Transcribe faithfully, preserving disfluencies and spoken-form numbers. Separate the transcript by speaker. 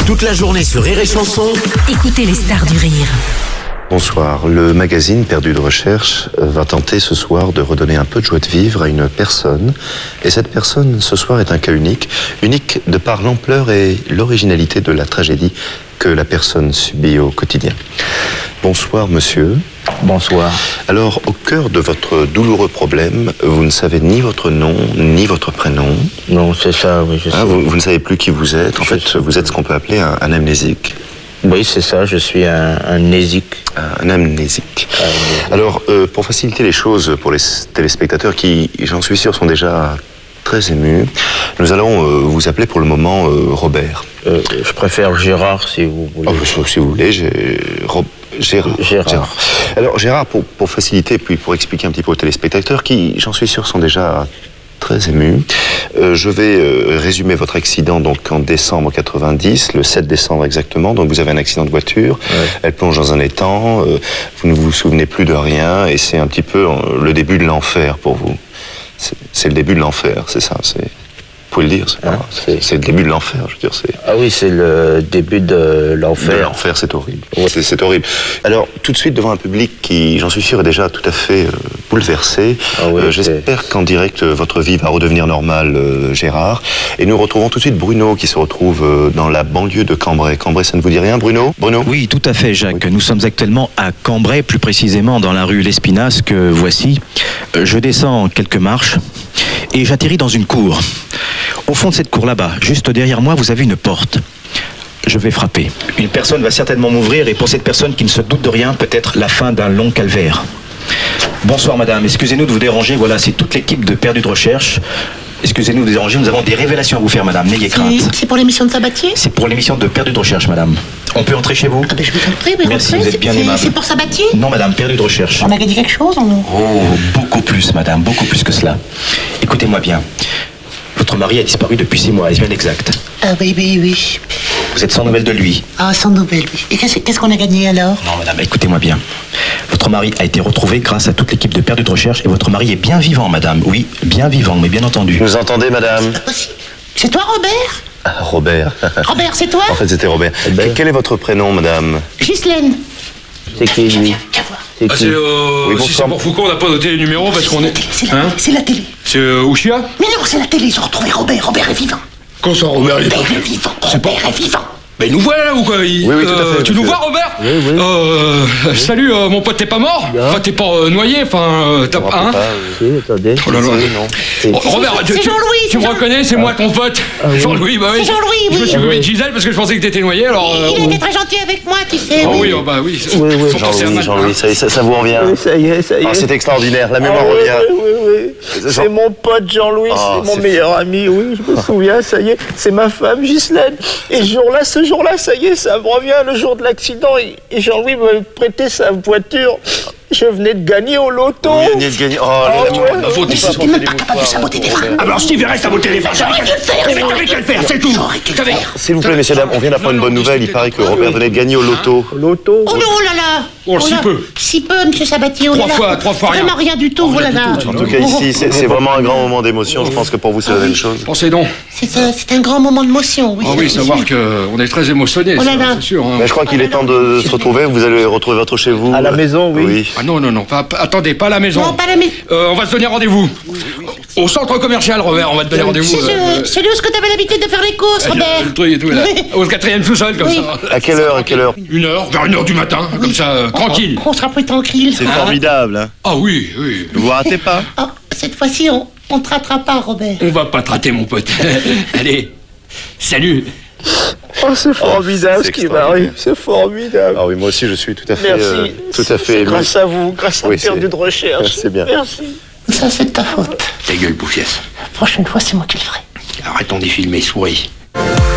Speaker 1: Toute la journée sur Rire et Chanson,
Speaker 2: écoutez les stars du rire.
Speaker 3: Bonsoir. Le magazine Perdu de Recherche va tenter ce soir de redonner un peu de joie de vivre à une personne. Et cette personne, ce soir, est un cas unique. Unique de par l'ampleur et l'originalité de la tragédie que la personne subit au quotidien. Bonsoir, monsieur.
Speaker 4: Bonsoir.
Speaker 3: Alors, au cœur de votre douloureux problème, vous ne savez ni votre nom, ni votre prénom.
Speaker 4: Non, c'est ça, oui, je sais.
Speaker 3: Ah, vous, vous ne savez plus qui vous êtes. En je fait, sais. Vous êtes ce qu'on peut appeler un, un amnésique.
Speaker 4: Oui, c'est ça, je suis un, un amnésique.
Speaker 3: Un amnésique. Un Alors, euh, pour faciliter les choses pour les téléspectateurs qui, j'en suis sûr, sont déjà très émus, nous allons euh, vous appeler pour le moment euh, Robert.
Speaker 4: Euh, je préfère Gérard, si vous voulez.
Speaker 3: Oh, si vous voulez, j'ai... Rob... Gérard.
Speaker 4: Gérard.
Speaker 3: Gérard. Alors, Gérard, pour, pour faciliter, puis pour expliquer un petit peu aux téléspectateurs qui, j'en suis sûr, sont déjà très émus, euh, je vais euh, résumer votre accident donc en décembre quatre-vingt-dix, le sept décembre exactement. Donc vous avez un accident de voiture, ouais. Elle plonge dans un étang, euh, vous ne vous souvenez plus de rien, et c'est un petit peu euh, le début de l'enfer pour vous. C'est le début de l'enfer, c'est ça, c'est... Vous pouvez le dire, c'est hein, le début de l'enfer, je veux dire.
Speaker 4: Ah oui, c'est le début de l'enfer.
Speaker 3: L'enfer, c'est horrible. Ouais. C'est horrible. Alors, tout de suite, devant un public qui, j'en suis sûr, est déjà tout à fait euh, bouleversé, ah oui, euh, j'espère qu'en direct, euh, votre vie va redevenir normale, euh, Gérard. Et nous retrouvons tout de suite Bruno, qui se retrouve euh, dans la banlieue de Cambrai. Cambrai, ça ne vous dit rien, Bruno? Bruno?
Speaker 5: Oui, tout à fait, Jacques. Oui. Nous sommes actuellement à Cambrai, plus précisément dans la rue Lespinasse, que voici. Euh, je descends quelques marches et j'atterris dans une cour. Au fond de cette cour là-bas, juste derrière moi, vous avez une porte. Je vais frapper. Une personne va certainement m'ouvrir et pour cette personne qui ne se doute de rien, peut-être la fin d'un long calvaire. Bonsoir madame, excusez-nous de vous déranger, voilà, c'est toute l'équipe de Perdu de Recherche. Excusez-nous de vous déranger, nous avons des révélations à vous faire madame, n'ayez crainte.
Speaker 2: C'est pour l'émission de Sabatier?
Speaker 5: C'est pour l'émission de Perdu de Recherche madame. On peut entrer chez vous?
Speaker 2: Ah ben je vais entrer, mais
Speaker 5: merci,
Speaker 2: rentrer.
Speaker 5: Vous êtes bien aimable.
Speaker 2: C'est pour Sabatier?
Speaker 5: Non madame, Perdu de Recherche.
Speaker 2: On a gagné quelque chose en nous?
Speaker 5: Oh, beaucoup plus madame, beaucoup plus que cela. Écoutez-moi bien. Votre mari a disparu depuis six mois, est-ce bien exact?
Speaker 2: Ah oui, oui, oui.
Speaker 5: Vous êtes sans nouvelles de lui?
Speaker 2: Ah, sans nouvelles, oui. Et qu'est-ce qu'est-ce qu'on a gagné alors?
Speaker 5: Non, madame, écoutez-moi bien. Votre mari a été retrouvé grâce à toute l'équipe de Perdu de Recherche et votre mari est bien vivant, madame. Oui, bien vivant, mais bien entendu.
Speaker 3: Vous entendez, madame?
Speaker 2: C'est toi, Robert?
Speaker 3: Ah, Robert.
Speaker 2: Robert, c'est toi?
Speaker 3: En fait, c'était Robert.
Speaker 4: Robert.
Speaker 3: Quel est votre prénom, madame?
Speaker 2: Ghislaine.
Speaker 4: C'est qui, lui?
Speaker 6: C'est ah, euh, oui, si c'est pour Foucault, on n'a pas noté les numéros parce qu'on est...
Speaker 2: C'est la, hein la télé.
Speaker 6: C'est euh, Ouchia?
Speaker 2: Mais non, c'est la télé, ils ont retrouvé Robert. Robert est vivant.
Speaker 6: Quand ça, Robert est vivant?
Speaker 2: Robert est vivant. Robert est vivant.
Speaker 6: Mais il nous voit là ou quoi? Il,
Speaker 3: oui, oui, tout à fait.
Speaker 6: Euh, tu nous vois, Robert?
Speaker 4: Oui, oui.
Speaker 6: Euh, oui. Salut, euh, mon pote, t'es pas mort?
Speaker 4: Bien.
Speaker 6: Enfin, t'es pas euh, noyé, enfin, euh, t'as pas... Hein?
Speaker 4: Si, attendez.
Speaker 6: Oh là là.
Speaker 4: Oui,
Speaker 6: non. Robert, tu, tu, tu me reconnais, c'est moi ton pote.
Speaker 4: Ah, oui.
Speaker 6: Jean-Louis, bah oui.
Speaker 2: C'est Jean-Louis, oui.
Speaker 6: Je me suis
Speaker 2: ah,
Speaker 6: occupé
Speaker 2: oui.
Speaker 6: de Gisèle parce que je pensais que t'étais noyé, alors...
Speaker 2: Il,
Speaker 6: euh,
Speaker 2: il était très gentil avec moi, tu sais.
Speaker 6: Oh
Speaker 2: oui,
Speaker 6: oui, oh, bah oui.
Speaker 4: Oui, oui.
Speaker 3: Jean-Louis, Jean-Louis, ça, ça, ça vous revient?
Speaker 4: Oui, ça y est, ça y est.
Speaker 3: Ah, c'est extraordinaire, la mémoire
Speaker 4: ah,
Speaker 3: revient.
Speaker 4: Oui, oui, oui. C'est Jean... mon pote Jean-Louis, oh, c'est mon meilleur ami, oui, je me souviens, ça y est. C'est ma femme, Ghislaine. Et ce jour-là, ce jour-là, ça y est, ça me revient, le jour de l'accident. Et Jean-Louis me prêtait sa voiture. Je venais de gagner au loto.
Speaker 3: Vous veniez de gagner. Oh,
Speaker 6: oh
Speaker 3: la
Speaker 6: ouais, ouais,
Speaker 2: mais c'était même pas capable de saboter des femmes.
Speaker 6: Ah, alors Steve reste à saboter les femmes.
Speaker 2: J'aurais dû le faire.
Speaker 6: J'aurais dû le faire, c'est tout.
Speaker 3: S'il vous plaît, messieurs, dames, on vient d'apprendre une bonne nouvelle. Il paraît que Robert venait de gagner au loto.
Speaker 4: Loto?
Speaker 2: Oh non, oh là là.
Speaker 6: Oh, si peu.
Speaker 2: Si peu, monsieur Sabatier.
Speaker 6: Trois fois, trois fois rien.
Speaker 2: Vraiment rien du tout, oh là là.
Speaker 3: En tout cas, ici, c'est vraiment un grand moment d'émotion. Je pense que pour vous, c'est la même chose.
Speaker 6: Pensez donc.
Speaker 2: C'est un grand moment de motion, oui.
Speaker 6: Ah oui, savoir qu'on est très émotionnés, c'est sûr.
Speaker 3: Mais je crois qu'il est temps de se retrouver. Vous allez retrouver votre chez vous.
Speaker 4: À la maison, oui.
Speaker 6: Ah non, non, non, pas, attendez, pas à la maison.
Speaker 2: Non, pas à la maison.
Speaker 6: Euh, on va se donner rendez-vous. Oui, oui, au centre commercial, Robert, on va te donner rendez-vous.
Speaker 2: C'est lui où tu avais l'habitude de faire les courses, Robert.
Speaker 6: Le truc et tout, là. Au quatrième sous-sol, comme ça.
Speaker 3: À quelle heure, à quelle heure?
Speaker 6: Une heure, vers une heure du matin, comme ça, tranquille.
Speaker 2: On sera plus tranquille.
Speaker 3: C'est formidable, hein.
Speaker 6: Ah oui, oui.
Speaker 3: Ne vous ratez pas.
Speaker 2: Cette fois-ci, on on te ratera pas, Robert.
Speaker 6: On va pas te rater, mon pote. Allez, salut.
Speaker 4: Oh, c'est formidable oh, ce qui m'arrive, c'est formidable.
Speaker 3: Ah oui, moi aussi je suis tout à fait,
Speaker 4: merci.
Speaker 3: Euh, tout à fait.
Speaker 4: Grâce à vous, grâce à oui, Perdu de Recherche.
Speaker 3: C'est bien.
Speaker 4: Merci.
Speaker 2: Ça c'est de ta faute.
Speaker 6: Ta gueule, Poufias.
Speaker 2: La prochaine fois, c'est moi qui le ferai.
Speaker 6: Arrêtons d'y filmer, souris.